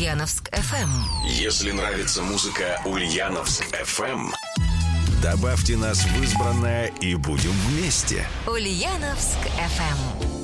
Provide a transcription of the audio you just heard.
Ульяновск FM. Если нравится музыка Ульяновск FM, добавьте нас в избранное и будем вместе. Ульяновск FM.